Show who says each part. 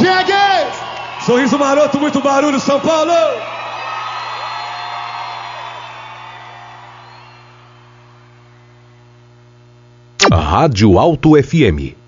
Speaker 1: Chegue!
Speaker 2: Sorriso maroto, muito barulho, São Paulo!
Speaker 3: Rádio Alto FM